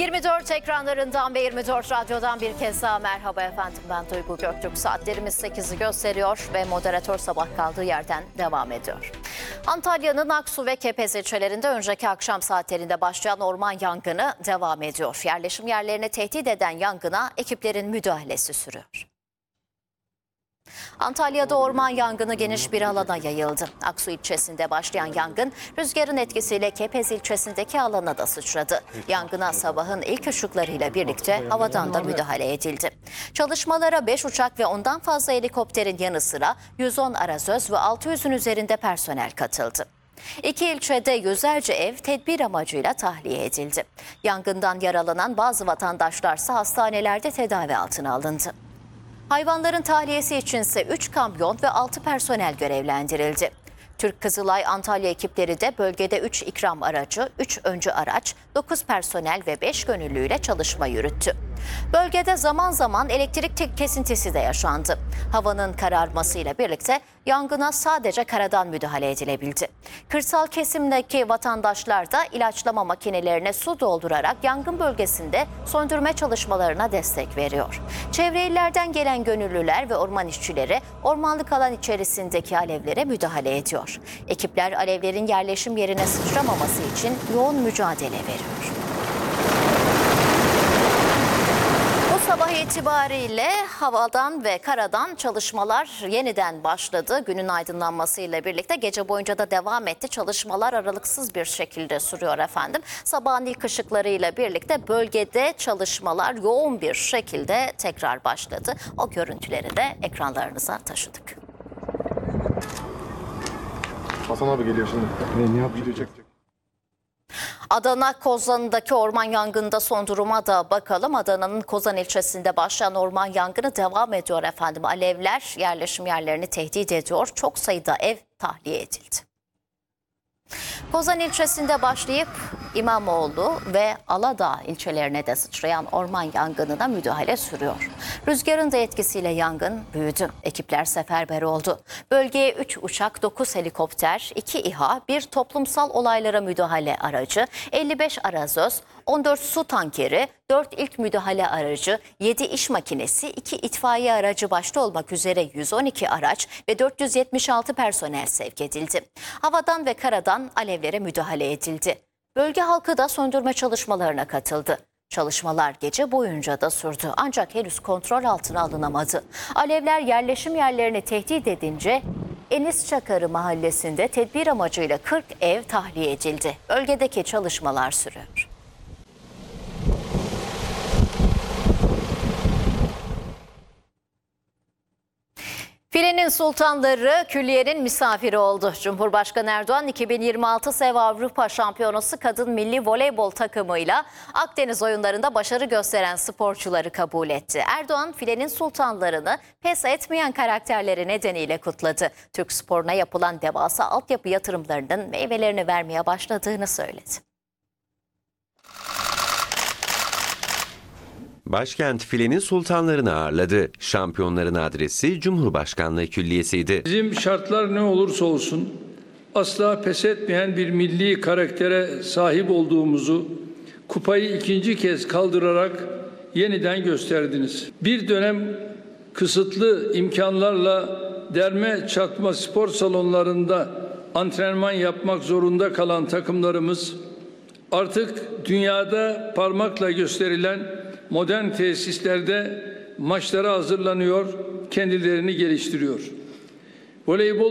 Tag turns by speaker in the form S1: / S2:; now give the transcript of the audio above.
S1: 24 ekranlarından ve 24 radyodan bir kez daha merhaba efendim. Ben Duygu Göktürk. Saatlerimiz 8'i gösteriyor ve moderatör sabah kaldığı yerden devam ediyor. Antalya'nın Aksu ve Kepez ilçelerinde önceki akşam saatlerinde başlayan orman yangını devam ediyor. Yerleşim yerlerini tehdit eden yangına ekiplerin müdahalesi sürüyor. Antalya'da orman yangını geniş bir alana yayıldı. Aksu ilçesinde başlayan yangın rüzgarın etkisiyle Kepez ilçesindeki alana da sıçradı. Yangına sabahın ilk ışıklarıyla birlikte havadan da müdahale edildi. Çalışmalara 5 uçak ve ondan fazla helikopterin yanı sıra 110 arazöz ve 600'ün üzerinde personel katıldı. İki ilçede yüzlerce ev tedbir amacıyla tahliye edildi. Yangından yaralanan bazı vatandaşlarsa hastanelerde tedavi altına alındı. Hayvanların tahliyesi içinse 3 kamyon ve 6 personel görevlendirildi. Türk Kızılay Antalya ekipleri de bölgede 3 ikram aracı, 3 öncü araç, 9 personel ve 5 gönüllüyle çalışma yürüttü. Bölgede zaman zaman elektrik kesintisi de yaşandı. Havanın kararmasıyla birlikte yangına sadece karadan müdahale edilebildi. Kırsal kesimdeki vatandaşlar da ilaçlama makinelerine su doldurarak yangın bölgesinde söndürme çalışmalarına destek veriyor. Çevre illerden gelen gönüllüler ve orman işçileri ormanlık alan içerisindeki alevlere müdahale ediyor. Ekipler alevlerin yerleşim yerine sıçramaması için yoğun mücadele veriyor. Sabah itibariyle havadan ve karadan çalışmalar yeniden başladı. Günün aydınlanmasıyla birlikte gece boyunca da devam etti. Çalışmalar aralıksız bir şekilde sürüyor efendim. Sabahın ilk ışıklarıyla birlikte bölgede çalışmalar yoğun bir şekilde tekrar başladı. O görüntüleri de ekranlarınıza taşıdık.
S2: Hasan abi geliyor şimdi. Ne yapıyor? Video çekecek.
S1: Adana Kozan'daki orman yangında son duruma da bakalım. Adana'nın Kozan ilçesinde başlayan orman yangını devam ediyor efendim. Alevler yerleşim yerlerini tehdit ediyor. Çok sayıda ev tahliye edildi. Kozan ilçesinde başlayıp İmamoğlu ve Aladağ ilçelerine de sıçrayan orman yangınına müdahale sürüyor. Rüzgarın da etkisiyle yangın büyüdü. Ekipler seferber oldu. Bölgeye 3 uçak, 9 helikopter, 2 İHA, 1 toplumsal olaylara müdahale aracı, 55 arazöz, 14 su tankeri, 4 ilk müdahale aracı, 7 iş makinesi, 2 itfaiye aracı başta olmak üzere 112 araç ve 476 personel sevk edildi. Havadan ve karadan alevlere müdahale edildi. Bölge halkı da söndürme çalışmalarına katıldı. Çalışmalar gece boyunca da sürdü ancak henüz kontrol altına alınamadı. Alevler yerleşim yerlerini tehdit edince Enis Çakarı mahallesinde tedbir amacıyla 40 ev tahliye edildi. Bölgedeki çalışmalar sürüyor. Filenin sultanları külliyenin misafiri oldu. Cumhurbaşkanı Erdoğan 2026 SEV Avrupa Şampiyonası kadın milli voleybol takımıyla Akdeniz oyunlarında başarı gösteren sporcuları kabul etti. Erdoğan filenin sultanlarını pes etmeyen karakterleri nedeniyle kutladı. Türk sporuna yapılan devasa altyapı yatırımlarının meyvelerini vermeye başladığını söyledi.
S3: Başkent filenin sultanlarını ağırladı. Şampiyonların adresi Cumhurbaşkanlığı Külliyesi'ydi.
S4: Bizim şartlar ne olursa olsun asla pes etmeyen bir milli karaktere sahip olduğumuzu kupayı ikinci kez kaldırarak yeniden gösterdiniz. Bir dönem kısıtlı imkanlarla derme çatma spor salonlarında antrenman yapmak zorunda kalan takımlarımız artık dünyada parmakla gösterilen modern tesislerde maçlara hazırlanıyor, kendilerini geliştiriyor. Voleybol